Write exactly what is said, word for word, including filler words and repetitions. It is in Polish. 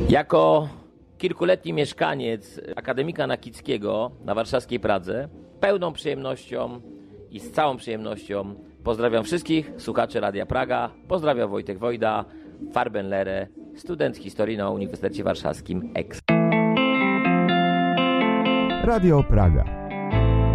Jako kilkuletni mieszkaniec Akademika Nakickiego na warszawskiej Pradze pełną przyjemnością i z całą przyjemnością pozdrawiam wszystkich słuchaczy Radia Praga. Pozdrawiam Wojtek Wojda, Farbenlehre, student historii na Uniwersytecie Warszawskim Ex. Radio Praga.